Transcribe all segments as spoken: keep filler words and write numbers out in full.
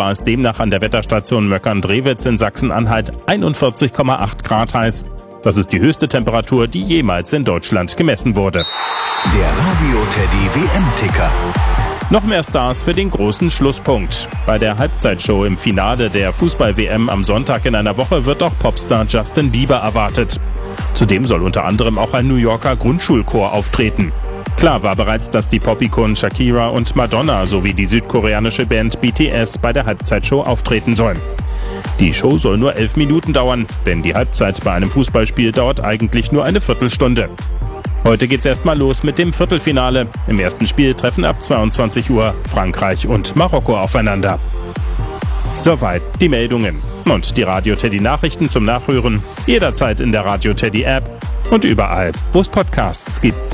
war es demnach an der Wetterstation Möckern-Drewitz in Sachsen-Anhalt einundvierzig Komma acht Grad heiß. Das ist die höchste Temperatur, die jemals in Deutschland gemessen wurde. Der Radio-Teddy W M-Ticker. Noch mehr Stars für den großen Schlusspunkt. Bei der Halbzeitshow im Finale der Fußball-W M am Sonntag in einer Woche wird auch Popstar Justin Bieber erwartet. Zudem soll unter anderem auch ein New Yorker Grundschulchor auftreten. Klar war bereits, dass die Pop-Ikonen Shakira und Madonna sowie die südkoreanische Band B T S bei der Halbzeitshow auftreten sollen. Die Show soll nur elf Minuten dauern, denn die Halbzeit bei einem Fußballspiel dauert eigentlich nur eine Viertelstunde. Heute geht's erstmal los mit dem Viertelfinale. Im ersten Spiel treffen ab zweiundzwanzig Uhr Frankreich und Marokko aufeinander. Soweit die Meldungen. Und die Radio-Teddy-Nachrichten zum Nachhören jederzeit in der Radio-Teddy-App und überall, wo es Podcasts gibt.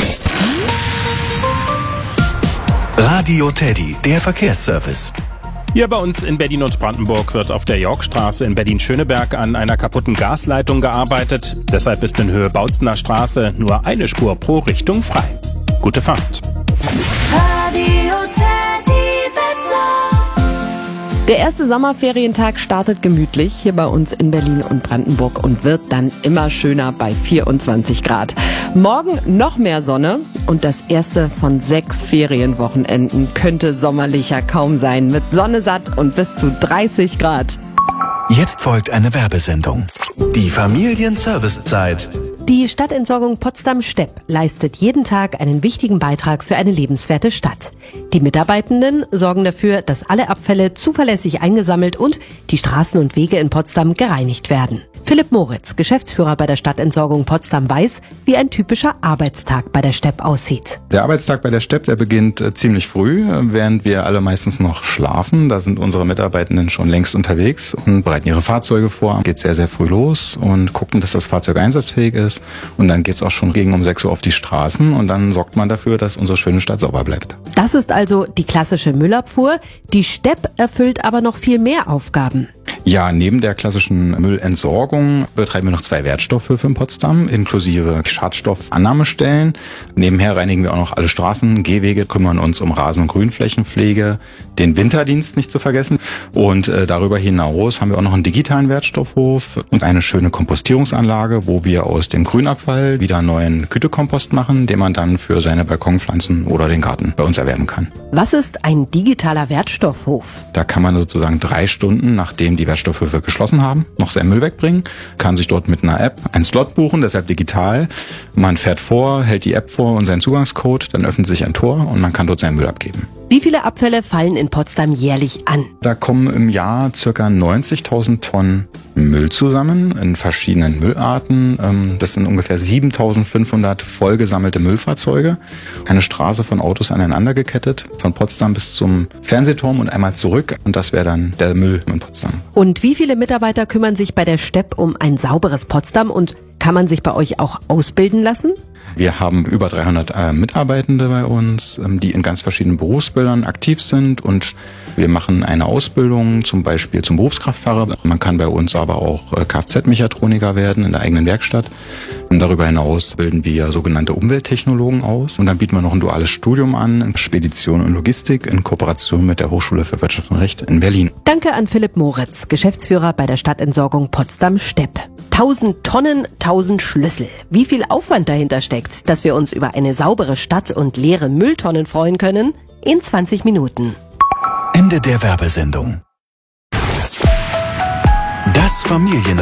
Radio Teddy, der Verkehrsservice. Hier bei uns in Berlin und Brandenburg wird auf der Yorkstraße in Berlin-Schöneberg an einer kaputten Gasleitung gearbeitet. Deshalb ist in Höhe Bautzener Straße nur eine Spur pro Richtung frei. Gute Fahrt. Radio Teddy Wetter. Der erste Sommerferientag startet gemütlich hier bei uns in Berlin und Brandenburg und wird dann immer schöner bei vierundzwanzig Grad. Morgen noch mehr Sonne und das erste von sechs Ferienwochenenden könnte sommerlicher kaum sein mit Sonne satt und bis zu dreißig Grad. Jetzt folgt eine Werbesendung. Die Familienservicezeit. Die Stadtentsorgung Potsdam-Stepp leistet jeden Tag einen wichtigen Beitrag für eine lebenswerte Stadt. Die Mitarbeitenden sorgen dafür, dass alle Abfälle zuverlässig eingesammelt und die Straßen und Wege in Potsdam gereinigt werden. Philipp Moritz, Geschäftsführer bei der Stadtentsorgung Potsdam, weiß, wie ein typischer Arbeitstag bei der Stepp aussieht. Der Arbeitstag bei der Stepp, der beginnt äh, ziemlich früh, während wir alle meistens noch schlafen. Da sind unsere Mitarbeitenden schon längst unterwegs und bereiten ihre Fahrzeuge vor. Geht sehr, sehr früh los und gucken, dass das Fahrzeug einsatzfähig ist. Und dann geht's auch schon gegen um sechs Uhr auf die Straßen und dann sorgt man dafür, dass unsere schöne Stadt sauber bleibt. Das ist also die klassische Müllabfuhr. Die Stepp erfüllt aber noch viel mehr Aufgaben. Ja, neben der klassischen Müllentsorgung betreiben wir noch zwei Wertstoffhöfe in Potsdam, inklusive Schadstoffannahmestellen. Nebenher reinigen wir auch noch alle Straßen, Gehwege, kümmern uns um Rasen- und Grünflächenpflege, den Winterdienst nicht zu vergessen. Und äh, darüber hinaus haben wir auch noch einen digitalen Wertstoffhof und eine schöne Kompostierungsanlage, wo wir aus dem Grünabfall wieder neuen Gütekompost machen, den man dann für seine Balkonpflanzen oder den Garten bei uns erwerben kann. Was ist ein digitaler Wertstoffhof? Da kann man sozusagen drei Stunden, nachdem die Wertstoffhöfe geschlossen haben, noch seinen Müll wegbringen, kann sich dort mit einer App einen Slot buchen, deshalb digital. Man fährt vor, hält die App vor und seinen Zugangscode, dann öffnet sich ein Tor und man kann dort seinen Müll abgeben. Wie viele Abfälle fallen in Potsdam jährlich an? Da kommen im Jahr ca. neunzigtausend Tonnen Müll zusammen in verschiedenen Müllarten. Das sind ungefähr siebentausendfünfhundert vollgesammelte Müllfahrzeuge. Eine Straße von Autos aneinander gekettet, von Potsdam bis zum Fernsehturm und einmal zurück. Und das wäre dann der Müll in Potsdam. Und wie viele Mitarbeiter kümmern sich bei der Stepp um ein sauberes Potsdam und kann man sich bei euch auch ausbilden lassen? Wir haben über dreihundert äh, Mitarbeitende bei uns, ähm, die in ganz verschiedenen Berufsbildern aktiv sind und wir machen eine Ausbildung zum Beispiel zum Berufskraftfahrer. Man kann bei uns aber auch äh, Kfz-Mechatroniker werden in der eigenen Werkstatt. Und darüber hinaus bilden wir sogenannte Umwelttechnologen aus und dann bieten wir noch ein duales Studium an in Spedition und Logistik in Kooperation mit der Hochschule für Wirtschaft und Recht in Berlin. Danke an Philipp Moritz, Geschäftsführer bei der Stadtentsorgung Potsdam-Stepp. Tausend Tonnen, tausend Schlüssel. Wie viel Aufwand dahinter steckt, dass wir uns über eine saubere Stadt und leere Mülltonnen freuen können? In zwanzig Minuten. Ende der Werbesendung. Das Familienradio.